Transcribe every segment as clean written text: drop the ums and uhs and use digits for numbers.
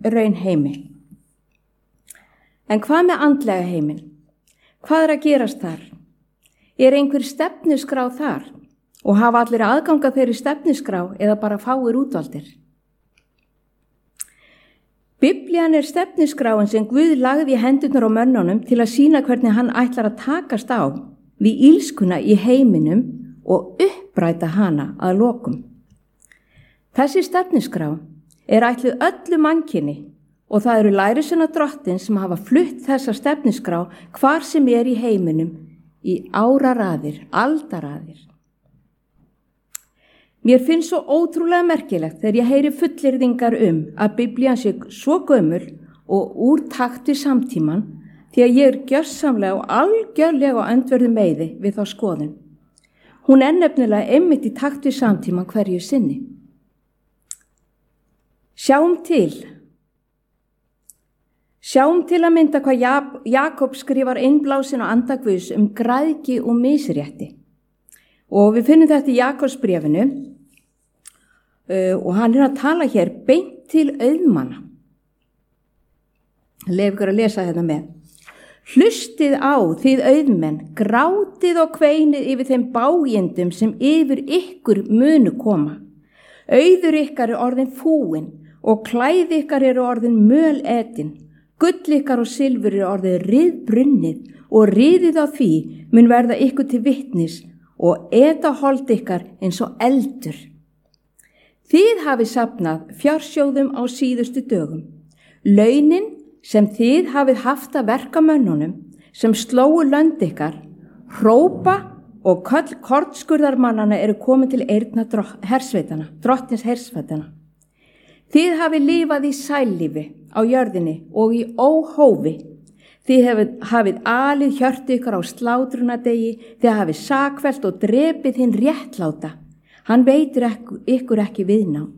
raunheimi. En hvað með andlega heiminn? Hvað að gerast þar? Einhver stefnuskrá þar og hafa allir aðganga þeirri stefnuskrá eða bara fáir útvaldir? Biblían stefnuskráin sem Guð lagði í hendurnar á mönnunum til að sýna hvernig hann ætlar að takast á við illskuna í heiminum og uppræta hana að lokum. Þessi stefnuskrá ætluð öllu mannkyni og það eru lærisveinar Drottins sem hafa flutt þessa stefnuskrá hvar sem í heiminum í áraraðir, aldaraðir. Mér finnst svo ótrúlega merkilegt þegar ég heyri fullyrðingar að Biblían sé svo gömul og úr takt við samtíman því að ég gjörsamlega og algjörlega á öndverðu meiði við þá skoðun. Hún nefnilega einmitt í takt við samtíman hverju sinni. Sjáum til að mynda hvað Jakob skrifar innblásin á anda Guðs græðgi og misrétti. Og við finnum þetta í Jakobsbréfinu og hann að tala hér beint til auðmanna. Leyf ykkur að lesa þetta með. Hlustið á þið auðmenn, grátið og kveinið yfir þeim bágindum sem yfir ykkur munu koma. Auður ykkar orðin fúin og klæði ykkar orðin möletin. Gull ykkar og silfur orðið ryðbrunnið og ryðið á því mun verða ykkur til vitnis og eta hold ykkar eins og eldur. Þið hafið safnað fjársjóðum á síðustu dögum. Launin sem þið hafið haft að verka mönnunum sem slóu lönd ykkar, hrópa og kornskurðarmannana komin til eyrna Drottins hersveitana. Þið hafið lifað í sælífi á jörðinni og í óhófi. Þið hafið alið hjörtu ykkur á slátrunardegi, þið hafið sakfellt og drepið hinn réttláta. Hann veitir ykkur ekki viðnám.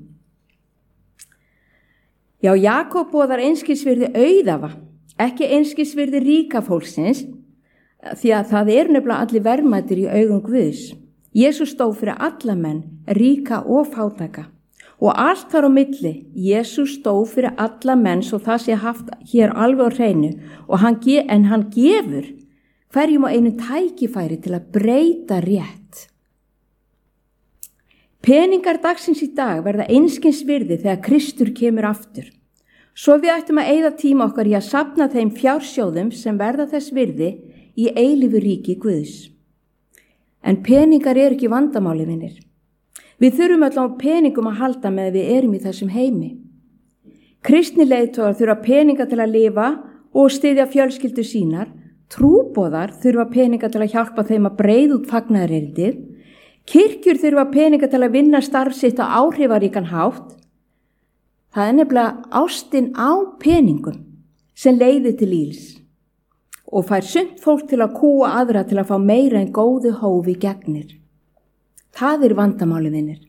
Já, Jakob boðar einskisvirði auðafa, ekki einskisvirði ríka fólksins, því að það nefnilega allir verðmætir í augum Guðs. Jesús stóð fyrir alla menn, ríka og fátæka. Og allt þar á milli, Jesús stóð fyrir alla menn svo það sé haft hér alveg á hreinu en hann gefur hverjum á einu tækifæri til að breyta rétt. Peningar dagsins í dag verða einskis virði þegar Kristur kemur aftur. Svo við ættum að eyða tíma okkar í að safna þeim fjársjóðum sem verða þess virði í eilífu ríki Guðs. En peningar ekki vandamáli, vinir. Við þurfum öll á peningum að halda með við í þessum heimi. Kristni leiðtogar þurfa peninga til að lifa og styðja fjölskyldur sínar. Trúboðar þurfa peninga til að hjálpa þeim að breiða út fagnaðarerindið. Kirkjur þurfa peninga til að vinna starf sitt á áhrifaríkan hátt. Það nefnilega ástin á peningum sem leiðir til íls og fær sumt fólk til að kúga aðra til að fá meira en góðu hófi gegnir. Það vandamáli, vinir.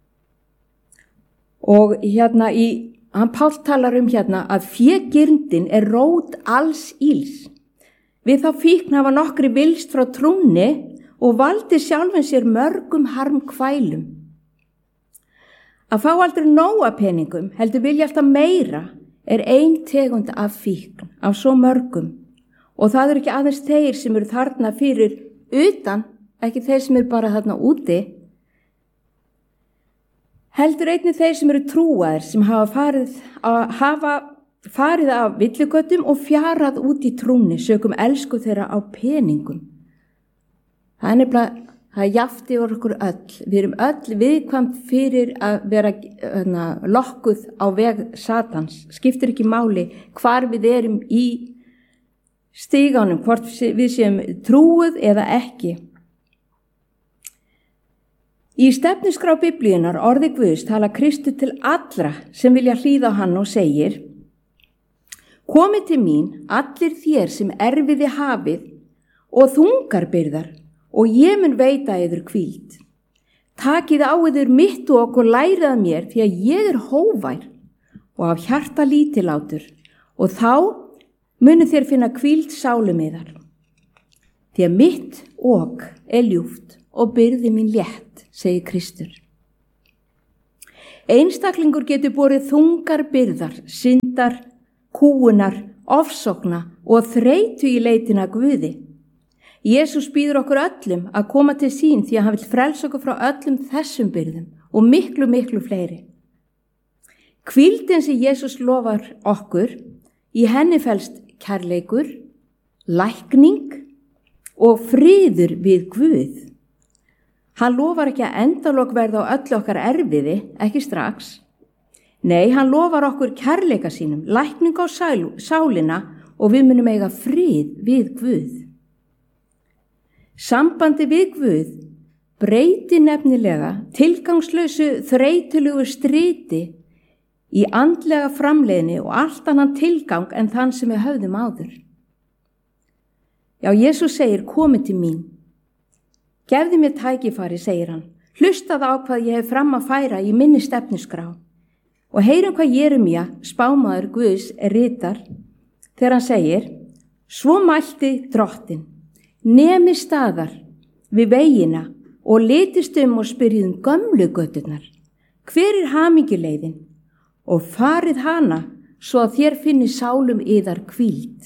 Og hann Páll talar að fégirndin rót alls íls. Við þá fíkn hafa nokkri vilst frá trúnni og valdi sjálfum sér mörgum harmkvælum. Að fá aldrei nóga peningum, heldur vilja alltaf meira, ein tegund af fíkn, af svo mörgum. Og það ekki aðeins þeir sem þarna fyrir utan, ekki þeir sem bara þarna úti, heldur einnig þeir sem trúaðir, sem hafa farið af villigötum og fjarað út í trúnni, sökum elsku þeirra á peningum. Það nefnilega, það jafnt yfir okkur öll. Við öll viðkvæmt fyrir að vera lokkuð á veg Satans. Skiptir ekki máli hvar við í stíganum, hvort við séum trúuð eða ekki. Í stefnuskrá Biblíunar orði Guðs tala Kristur til allra sem vilja hlýða á hann og segir: Komið til mín, allir þér sem erfiði hafið og þungarbyrðar, og ég mun veita yður hvíld. Takið á yður mitt og lærið af mér, því að ég hóvær og af hjarta lítillátur, og þá munu þér finna hvíld sálum yðar. Því að mitt ok ljúft og byrði mín létt, segir Kristur. Einstaklingur getur borið þungar byrðar, syndar, kúunar, ofsókna og þreytu í leitina að Guði. Jesús býður okkur öllum að koma til sín því að hann vill frelsa okkur frá öllum þessum byrðum og miklu, miklu fleiri. Hvíldin sem Jesús lofar okkur, í henni felst kærleikur, lækning og friður við Guð. Hann lofar ekki að endalok verða á öllu okkar erfiði, ekki strax. Nei, hann lofar okkur kærleika sínum, lækning á sálina og við munum eiga frið við Guð. Sambandi við Guð breyti nefnilega tilgangslausu þreytulugu striti í andlega framleiðni og allt annan tilgang en þann sem við höfðum áður. Já, Jesús segir, komið til mín. Gefðu mér tækifæri, segir hann. Hlustaðu á hvað ég hef fram að færa í minni stefnuskrá. Og heyrum hvað Jeremía, spámaður Guðs, ritar þegar hann segir, svo mælti Drottinn, nemi staðar við vegina og litist og spyrjum gömlu göturnar. Hver er hamingjuleiðin? Og farið hana svo að þér finni sálum yðar hvíld.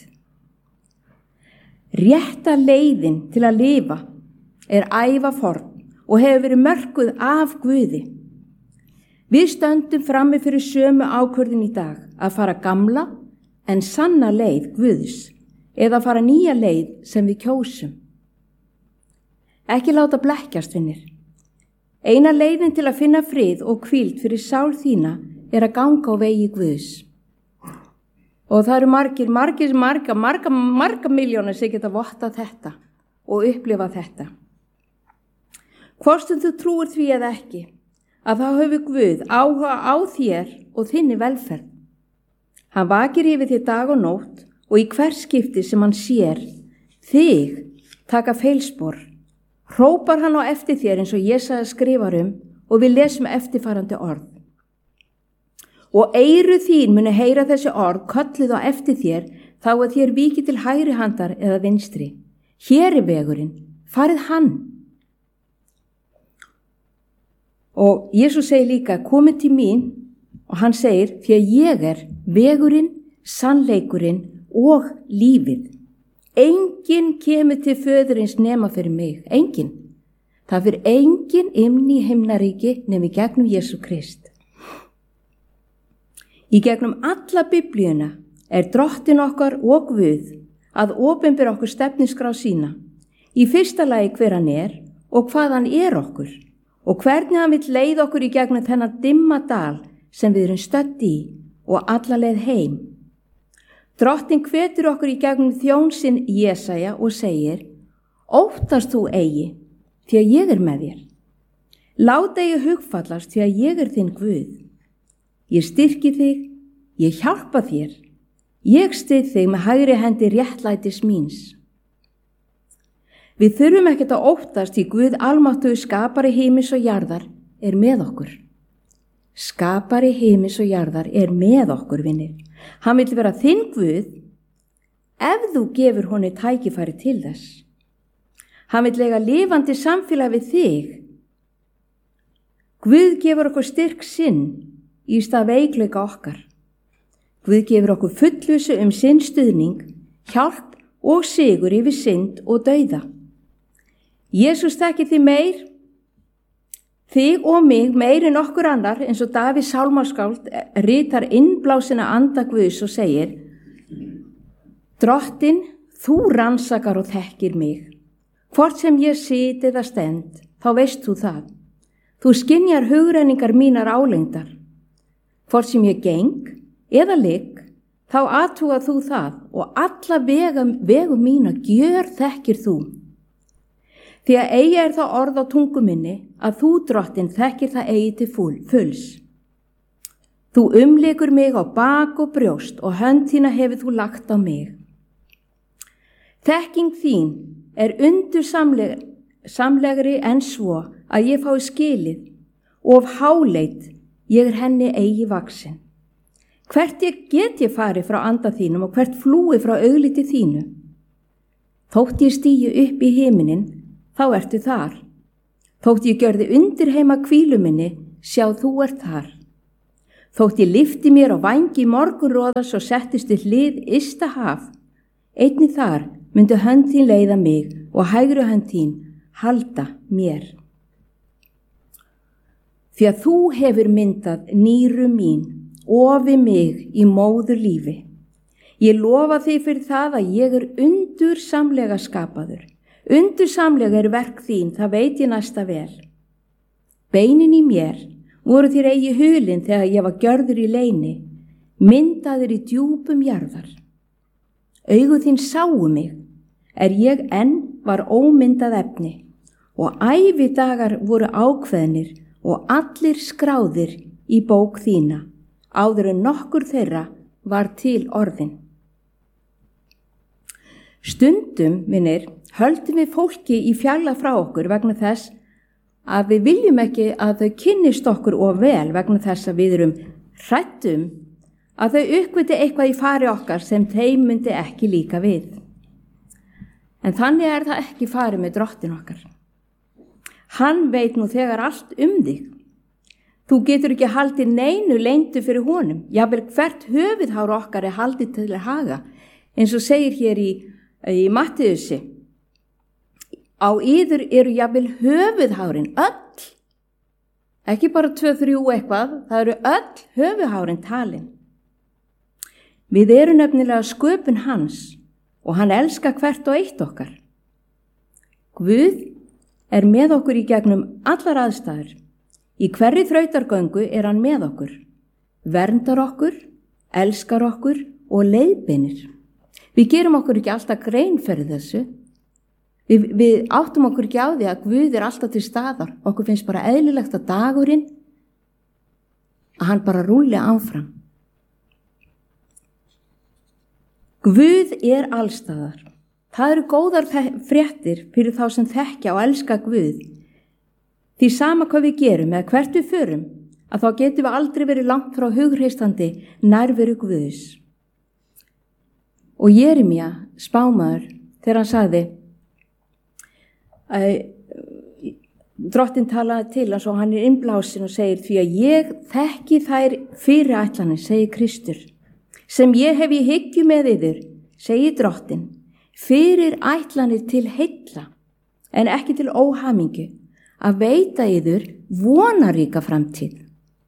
Rétta leiðin til að lifa er ævaforn og hefur verið mörkuð af Guði. Við stöndum frammi fyrir sömu ákvörðun í dag að fara gamla en sanna leið Guðs eða fara nýja leið sem við kjósum. Ekki láta blekkjast, vinnir. Eina leiðin til að finna frið og hvíld fyrir sál þína er að ganga á vegi Guðs. Og það eru marga milljónir sem geta votta þetta og upplifa þetta. Hvort sem þú trúir því eða ekki, að þá hefur Guð áhuga á þér og þinni velferð. Hann vakir yfir þér dag og nótt og í hvers skipti sem hann sér þig taka feilspor, hrópar hann á eftir þér eins og Jesaja skrifar og við lesum eftirfarandi orð. Og eyru þín muni heyra þessi orð kölluð á eftir þér þá að þér víki til hægri handar eða vinstri. Hér er vegurinn, farið hann. Og Jesús segir líka, komið til mín, og hann segir, því að ég er vegurinn, sannleikurinn og lífið. Enginn kemur til föðurins nema fyrir mig, enginn. Það fyrir enginn inn í himnaríki nema í gegnum Jesú Krist. Í gegnum alla Biblíuna er Drottinn okkar og Guð að opinbera okkur stefnuskrá sína. Í fyrsta lagi hver hann er og hvað hann er okkur og hvernig hann vill leiða okkur í gegnum þennan dimma dal sem við erum stödd í og alla leið heim. Drottinn hvetur okkur í gegnum þjón sinn Jesaja og segir, óttast þú eigi, því að ég er með þér. Láta eigi hugfallast, því að ég er þinn Guð. Ég styrki þig, ég hjálpa þér. Ég styð þig með hægri hendi réttlætis míns. Við þurfum ekkert að óttast því Guð almáttugur skapari himins og jarðar er með okkur. Skapari himins og jarðar er með okkur, vinnir. Hann vill vera þinn Guð ef þú gefur honum tækifæri til þess. Hann vill eiga lifandi samfélag við þig. Guð gefur okkur styrk sinn í stað veikleika okkar. Guð gefur okkur fullvissu sinn stuðning, hjálp og sigur yfir synd og dauða. Jesús þekkir þig og mig meir en okkur annar, eins og Davíð sálmaskáld ritar innblásina anda Guðs og segir, Drottinn, þú rannsakar og þekkir mig. Hvort sem ég sit eða stend, þá veist þú það. Þú skynjar hugrenningar mínar álengdar. Hvort sem ég geng eða ligg, þá athuga þú það og alla vegu mína gjör þekkir þú. Því að eigi er það orð á tungu minni að þú, Drottinn, þekkir það eigi til fulls. Þú umlykur mig á bak og brjóst og hönd þína hefur þú lagt á mig. Þekking þín er undursamlegri en svo að ég fái skilið og of háleit ég er henni eigi vaksin. Hvert get ég farið frá anda þínum og hvert flúi frá augliti þínu? Þótt ég stígi upp í himinin, þá ertu þar. Þótt ég gjörði undir heima hvílu minni, sjá þú ert þar. Þótt ég lyfti mér á vængi morgunroðas og settist við hlið ysta haf, einnig þar myndi hönd þín leiða mig og hægri hönd þín halda mér. Því að þú hefur myndað nýru mín, ofi mig í móður lífi. Ég lofa þig fyrir það að ég undursamlega skapaður. Undursamlega verk þín, það veit ég næsta vel. Beinin í mér voru þér eigi hulin þegar ég var gjörður í leyni, myndaður í djúpum jarðar. Augu þín sáu mig, ég enn var ómyndað efni, og ævidagar voru ákveðnir og allir skráðir í bók þína, áður en nokkur þeirra var til orðin. Stundum, vinir, höldum við fólki í fjarlægð frá okkur vegna þess að við viljum ekki að þau kynnist okkur of vel vegna þess að við erum hrættum að þau uppgöti eitthvað í fari okkar sem þeim myndi ekki líka við. En þannig er það ekki farið með Drottinn okkar. Hann veit nú þegar allt þig. Þú getur ekki haldið neinu leyndu fyrir honum. Jafnvel hvert höfuðhár okkar haldið til haga, eins og segir hér í Mattheusi. Á yður eru jafnvel höfuðhárin öll. Ekki bara 2-3 eitthvað, það eru öll höfuðhárin talin. Við erum nefnilega sköpun hans og hann elskar hvert og eitt okkar. Guð er með okkur í gegnum allar aðstæður. Í hverri þrautargöngu er hann með okkur, verndar okkur, elskar okkur og leiðbeinir. Við gerum okkur ekki alltaf grein fyrir þessu. Við áttum okkur ekki á því að Guð er alltaf til staðar. Okkur finnst bara eðlilegt að dagurinn að hann bara rúli áfram. Guð er allstaðar. Það eru góðar fréttir fyrir þá sem þekkja og elska Guð. Því sama hvað við gerum eða hvert við förum, að þá getum við aldrei verið langt frá hugreistandi nærveru Guðs. Og Jeremía, spámaður, þegar hann sagði, Drottinn talaði til hans og hann innblásin og segir, því að ég þekki þær fyrirætlanir, segir Kristur, sem ég hef í hyggju með yður, segir Drottinn, fyrirætlanir til heilla, en ekki til óhamingju, að veita yður vonaríka framtíð.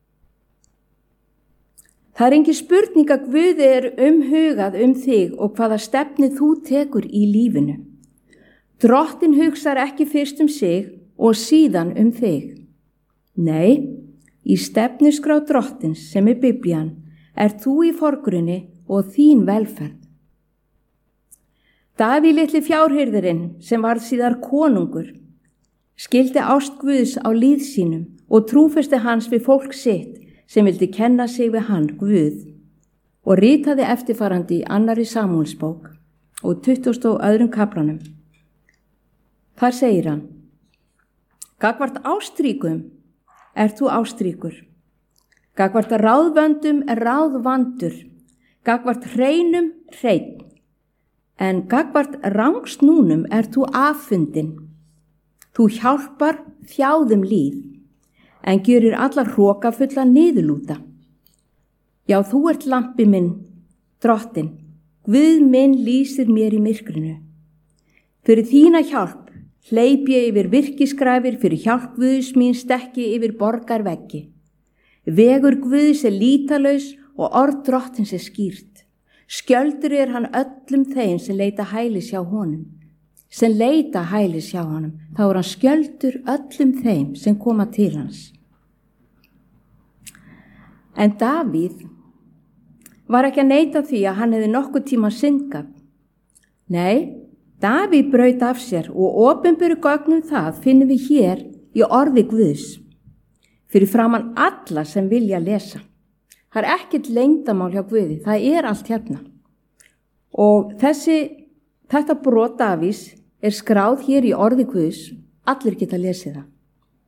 Það er engin spurning að Guð er umhugað þig og hvaða stefnu þú tekur í lífinu. Drottinn hugsar ekki fyrst sig og síðan þig. Nei, í stefnuskrá Drottins sem Biblían þú í forgrunni og þín velferð. Davíð litli fjárhirðirinn sem varð síðar konungur, skildi ást Guðs á líð sínum og trúfesti hans við fólk sitt sem vildi kenna sig við hann, Guð, og ritaði eftirfarandi í 2. Samúelsbók og 22. kaflanum. Þar segir hann, gagvart ástríkum þú ástríkur, gagvart ráðvöndum ráðvandur, gagvart hreinum hreinn, en gagvart rangsnúnum þú affundin. Þú hjálpar þjáðum líf, en gjörir allar hrokafulla niðurlúta. Já, þú ert lampi minn, Drottinn, Guð minn lýsir mér í myrkrinu. Fyrir þína hjálp hleyp ég yfir virkisgrafir, fyrir hjálp Guðs mín stekki yfir borgarveggi. Vegur Guðs lítalaus og orð Drottins skýrt. Skjöldur hann öllum þeim sem leita hælis hjá honum. Þá hann skjöldur öllum þeim sem koma til hans. En Davíð var ekki að neita því að hann hefði nokkuð tíma syndgað. Nei, Davíð braut af sér og opinberu gögnum það finnum við hér í orði Guðs. Fyrir framan alla sem vilja lesa. Það er ekkert leyndarmál hjá Guði, það er allt hérna. Og þetta brot Davíðs skráð hér í orði Guðs, allir geta lesið það.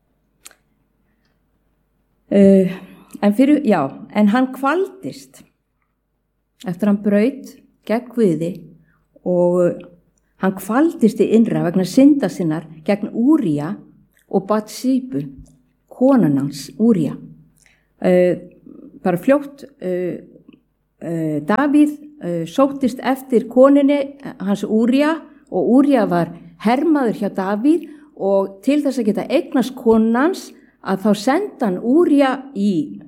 En hann kvaldist eftir hann braut gegn Guði og hann kvaldist í innra vegna synda sinnar gegn Úría og Batsíbu, konan hans Úría. bara fljótt Davíð sóttist eftir konunni hans Úría, og Úría var hermaður hjá Davíð, og til þess að geta eignast konans að þá senda hann Úría í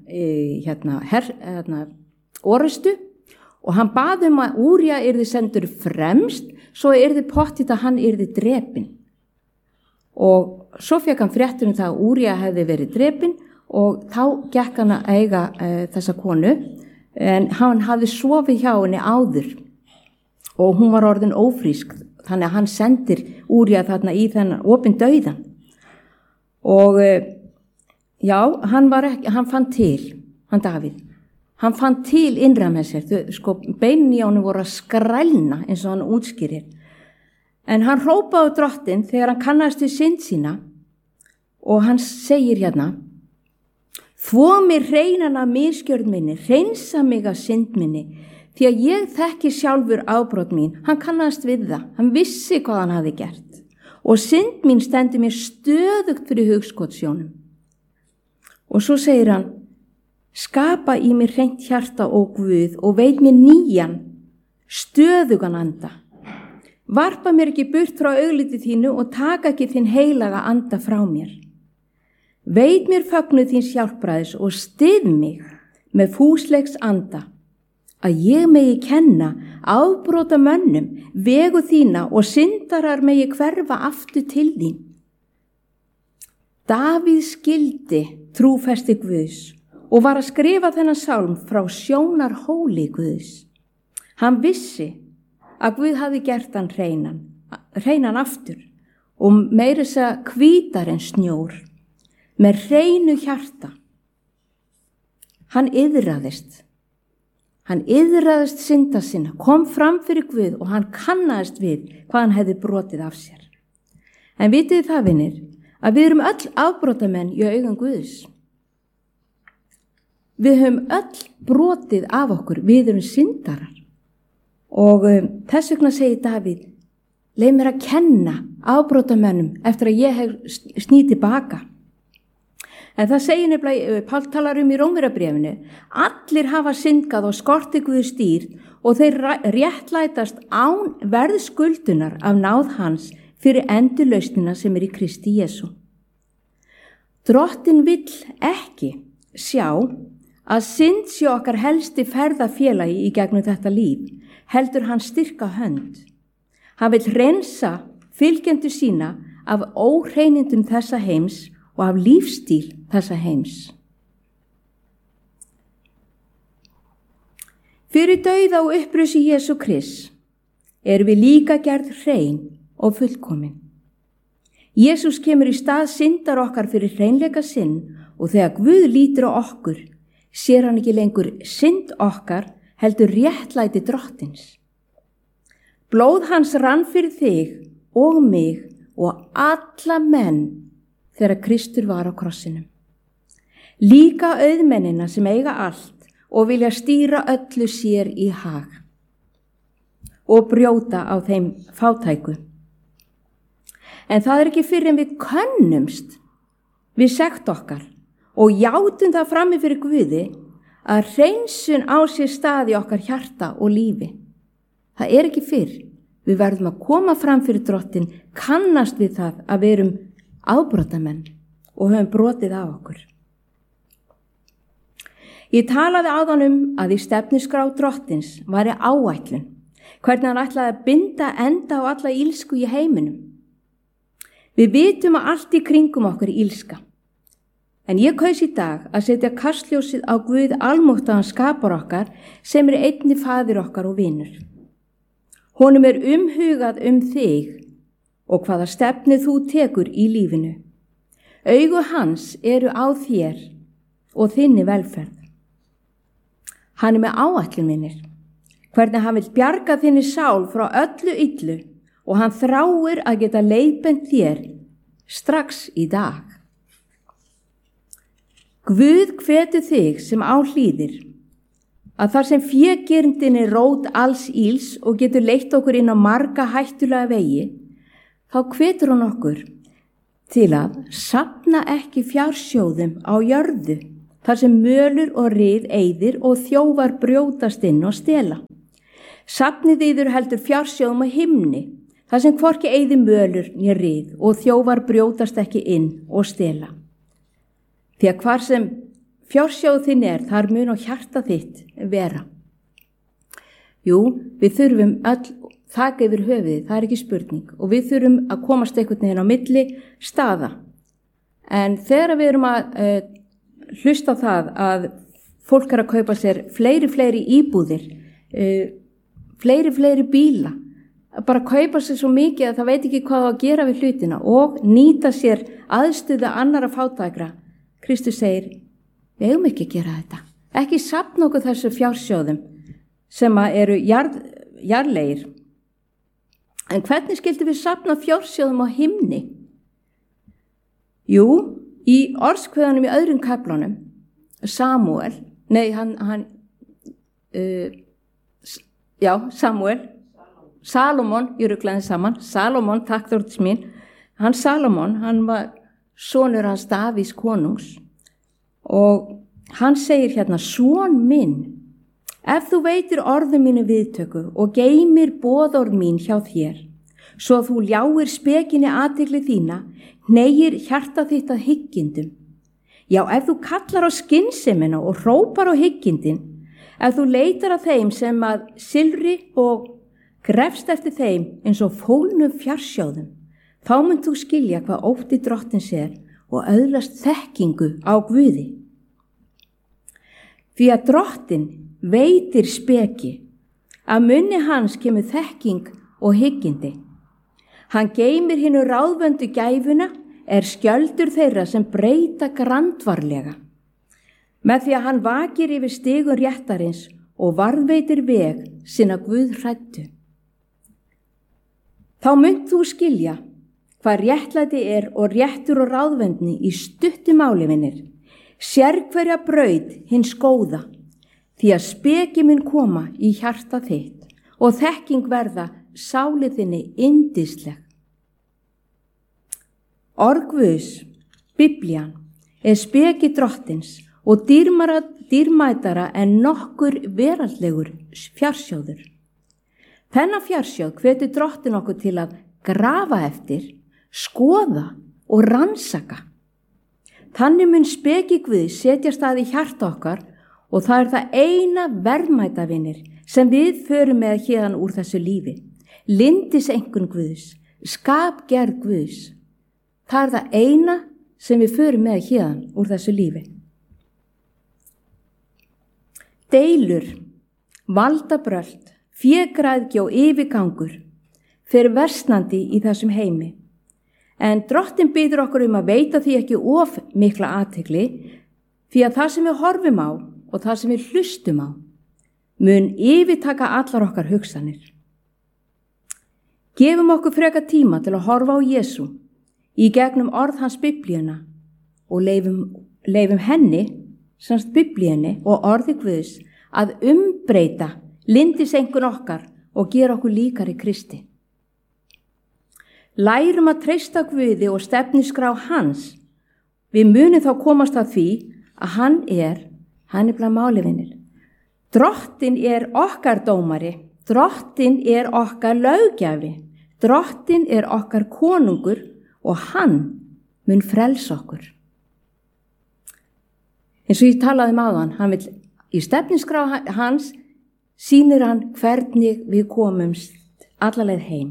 orustu, og hann bað að Úría yrði sendur fremst, svo yrði pottið að hann yrði drepinn. Og svo fekk hann fréttur það að Úría hefði verið drepinn, og þá gekk hann að eiga þessa konu, en hann hafði sofið hjá henni áður og hún var orðin ófrísk, þannig að hann sendir Úría þarna í þennan opinn dauðan. Og já, hann fann til, hann Davíð, hann fann til innra með sér, sko beinin í honum voru að skrælna eins og hann útskýrir. En hann hrópaði á Drottinn þegar hann kannast við synd sína, og hann segir hérna: þvo mig hreinan af misgjörð minni, hreinsa mig af synd minni, því að ég þekki sjálfur afbrot mín. Hann kannast við það, hann vissi hvað hann hafði gert, og synd mín stendur mér stöðugt fyrir hugskotssjónum. Og svo segir hann: skapa í mér hreint hjarta, ó Guð, og veit mér nýjan, stöðugan anda. Varpa mér ekki burt frá augliti þínu og taka ekki þinn heilaga anda frá mér. Veit mér fögnuð þíns hjálpræðis og styð mig með fúsleiks anda, að ég megi kenna afbrota mönnum vegu þína og syndarar megi hverfa aftur til þín. Davíð skildi trúfesti Guðs og var að skrifa þennan sálm frá sjónarhóli Guðs. Hann vissi að Guð hafði gert hann hreinan aftur og meira þess að hvítar en snjór, með hreinu hjarta. Hann iðraðist synda sinna, kom fram fyrir Guð og hann kannaðist við hvað hann hefði brotið af sér. En vitið það, vinir, að við erum öll afbrotamenn í augum Guðs. Við höfum öll brotið af okkur, við erum syndarar. Og þess vegna segir Davíð: leið mér að kenna afbrotamönnum eftir að ég hef snýð tilbaka. En það segir nefnilega, Páll talar í Rómverjabréfinu: allir hafa syndgað og skortið Guðs dýrð, og þeir réttlætast án verðskuldunar af náð hans fyrir endurlausnina sem í Kristi Jesú. Drottinn vill ekki sjá að synd sé okkar helsti ferðafélagi í gegnum þetta líf, heldur hann styrka hönd. Hann vill hreinsa fylgjendur sína af óhreinindum þessa heims og af lífstíl þessa heims. Fyrir dauða og upprisi Jesú Krists erum við líka gerð hrein og fullkomin. Jesús kemur í stað syndar okkar fyrir hreinleika sinn, og þegar Guð lítur á okkur, sér hann ekki lengur synd okkar, heldur réttlæti Drottins. Blóð hans rann fyrir þig og mig og alla menn þegar Kristur var á krossinum. Líka auðmennina sem eiga allt og vilja stýra öllu sér í hag og brjóta á þeim fátæku. En það ekki fyrr en við könnumst við sekt okkar og játum það frammi fyrir Guði að hreinsun á sér stað í okkar hjarta og lífi. Það ekki fyrr. Við verðum að koma fram fyrir Drottinn, kannast við það að við erum afbrotamenn og höfum brotið á okkur. Ég talaði áðan að í stefnuskrá Drottins væri áætlun, hvernig hann ætlaði að binda enda á alla ílsku í heiminum. Við vitum að allt í kringum okkur ílska, en ég kaus í dag að setja kastljósið á Guð almáttugan skapar okkar, sem einnig faðir okkar og vinur. Honum umhugað þig og hvaða stefnu þú tekur í lífinu. Augu hans eru á þér og þinni velferð. Hann með áætlun, vinir, hvernig hann vill bjarga þinni sál frá öllu illu, og hann þráir að geta leiðbent þér strax í dag. Guð hvetur þig sem á hlýðir að þar sem fégirndin rót alls íls og getur leitt okkur inn á marga hættulega vegi, þá hvetur hann okkur til að safna ekki fjársjóðum á jörðu, þar sem mölur og rið eyðir og þjófar brjótast inn og stela. Safnið yður heldur fjársjóðum á himni, þar sem hvorki eyði mölur né rið og þjófar brjótast ekki inn og stela. Því að hvar sem fjársjóð þinn þar mun á hjarta þitt vera. Jú, við þurfum öll þak yfir höfuðið, það ekki spurning, og við þurfum að komast einhvern veginn á milli staða. En þegar við erum að hlusta á það að fólk að kaupa sér fleiri íbúðir, fleiri bíla, bara kaupa sér svo mikið að það veit ekki hvað að gera við hlutina og nýta sér aðstöðu annara fátækra. Kristus segir, við eigum ekki að gera þetta. Ekki safna okkur þessu fjársjóðum sem eru jarðlegir. En hvernig skildi við safna fjársjóðum á himni? Jú, í orðskveðanum í öðrum kaflanum, Salomon, ég ruglaði saman, Salomon, takk þórtis mín, Salomon, hann var sonur hans Davís konungs og hann segir hérna, son minn, ef þú veitir orðum mínu viðtöku og geymir boðorð mín hjá þér, svo þú ljáir spekinni athygli þína, hneigir hjarta þitt að hyggindum. Já, ef þú kallar á skynsemina og hrópar á hyggindin, ef þú leitar að þeim sem að silfri og grefst eftir þeim eins og fólnum fjársjóðum, þá munt þú skilja hvað ótti drottins og öðlast þekkingu á Guði. Því að drottin veitir speki, að munni hans kemur þekking og hyggindi. Hann geymir hinu ráðvöndu gæfuna, skjöldur þeirra sem breyta grandvarlega. Með því að hann vakir yfir stigun réttarins og varðveitir veg sinna Guð hræddu. Þá munt þú skilja hvað réttlæti og réttur og ráðvöndni í stuttu máli vinir, sérhverja braut hins góða, því að speki mun koma í hjarta þitt og þekking verða sálið þinni yndisleg. Orð Guðs, Biblían, speki drottins og dýrmætara en nokkur veraldlegur fjársjóður. Þennan fjársjóð hvetur drottin okkur til að grafa eftir, skoða og rannsaka. Þannig mun speki Guðs setjast að í hjarta okkar og það það eina verðmætavinir sem við förum með héðan úr þessu lífi. Lyndiseinkunn Guðs, skapgerð Guðs. Það það eina sem við förum með héðan úr þessu lífi. Deilur, valdabrölt, fégræðgi og yfirgangur fer versnandi í þessum heimi. En drottin biður okkur að veita því ekki of mikla athygli, því að það sem við horfum á og það sem við hlustum á mun yfirtaka allar okkar hugsanir. Gefum okkur freka tíma til að horfa á Jesú í gegnum orð hans Biblíuna og leifum henni, semst Biblíunni og orði Guðs, að umbreyta lyndiseinkunn okkar og gera okkur líkari Kristi. Lærum að treysta Guði og stefnuskrá hans. Við munum þá komast að því að hann er bland málivinir. Drottin okkar dómari, drottin okkar löggjafi, drottin okkar konungur og hann mun frelsa okkur. Eins og ég talaði áðan, hann vil í stefnuskrá hans sýnir hann hvernig við komumst alla leið heim.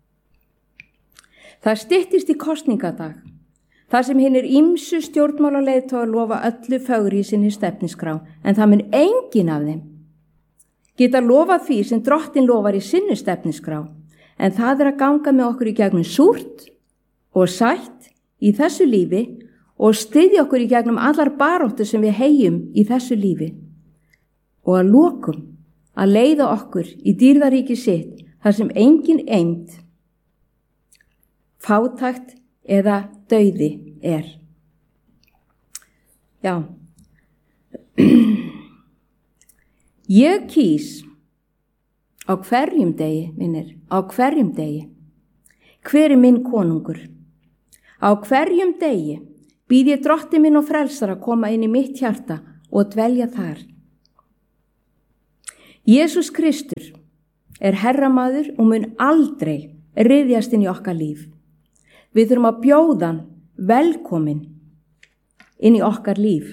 Það styttist í kosningadag, þar sem hinir ýmsu stjórnmálaleiðtogar lofa öllu fögru í sinni stefnuskrá, en það mun enginn af þeim geta lofað því sem drottin lofar í sinni stefnuskrá, en það að ganga með okkur í gegnum súrt og sætt í þessu lífi og styðja okkur í gegnum allar baróttu sem við heyjum í þessu lífi og að lokum að leiða okkur í dýrðaríki sitt þar sem engin eymd, fátækt eða dauði Já. Ég kýs á hverjum degi, minnir, á hverjum degi. Hver minn konungur? Á hverjum degi Býð ég Drottinn minn og frelsara að koma inn í mitt hjarta og dvelja þar. Jesús Kristur er herramaður og mun aldrei ryðjast inn í okkar líf. Við þurfum að bjóða hann velkomin inn í okkar líf.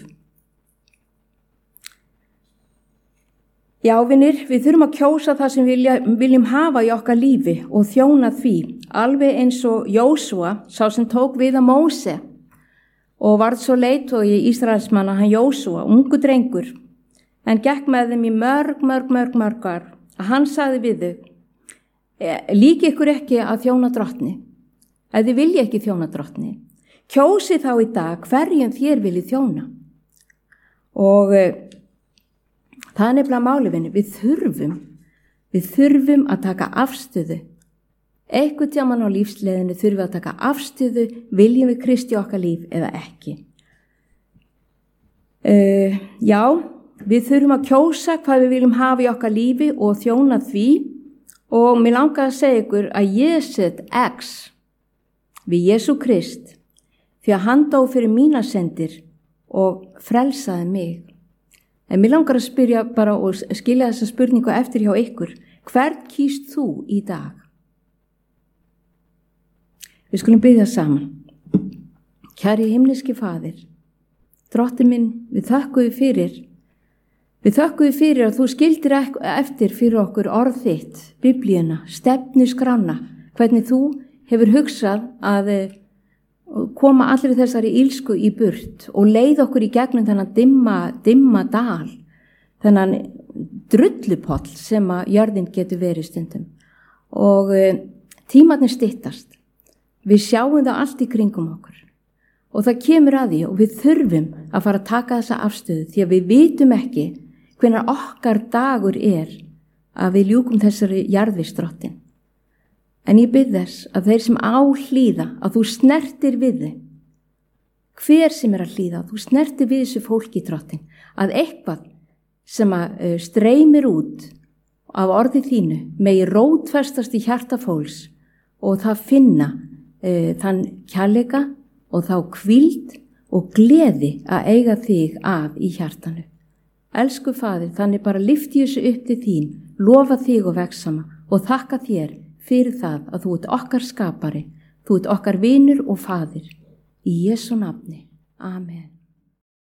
Já, vinir, við þurfum að kjósa það sem viljum hafa í okkar lífi og þjóna því, alveg eins og Jósúa, sá sem tók við að Móse og varð svo leiðtogi Ísraelsmanna, hann Jósúa, ungu drengur, en gekk með þeim í mörg ár, að hann sagði við þau, líki ykkur ekki að þjóna Drottni, ef þið vilja ekki þjóna Drottni, kjósi þá í dag hverjum þér viljið þjóna. Og það er nefnilega málivinni, við þurfum að taka afstöðu. Eitthvað tímann á lífsleiðinu þurfum við að taka afstöðu, viljum við Kristi okkar líf eða ekki. Já, við þurfum að kjósa hvað við viljum hafa í okkar lífi og þjóna því, og mér langar að segja ykkur að ég set X við Jesú Krist því að hann dó fyrir mína sendir og frelsaði mig. En mér langar að spyrja bara og skilja þessa spurningu eftir hjá ykkur. Hvern kýst þú í dag? Við skulum biðja saman. Kæri himneski Faðir, Drottinn minn, við þökkum fyrir að þú skildir eftir fyrir okkur orð þitt, Biblíuna, stefnuskrána, hvernig þú hefur hugsað að koma allir þessari ílsku í burt og leið okkur í gegnum þennan dimma dal, þennan drullupoll sem að jörðin getur verið stundum. Og tímarnir styttast. Við sjáum það allt í kringum okkur. Og það kemur að því og við þurfum að fara að taka þessa afstöðu því að við vitum ekki hvenær okkar dagur er að við ljúkum þessari jarðvistdrottin. En ég bið þess að þeir sem á hlýða, að þú snertir við þeim. Hver sem er að hlýða, þú snertir við þessu fólki drottin, að eitthvað sem að streymir út af orði þínu megi rótfestast í hjarta fólks og það finna þann kærleika og þá hvíld og gleði að eiga þig að í hjartanu. Elsku Faðir, þannig bara lyfti þessu upp til þín, lofa þig og vegsama og þakka þér fyrir það að þú ert okkar skapari, þú ert okkar vinur og faðir. Í Jesú nafni. Amen.